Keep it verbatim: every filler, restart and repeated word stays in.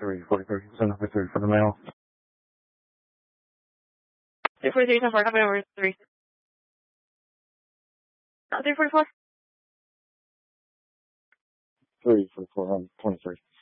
three forty-three. Send number three for the mail. three forty-three, ten four, copy number three. three forty-four? three forty-four, um, twenty-three.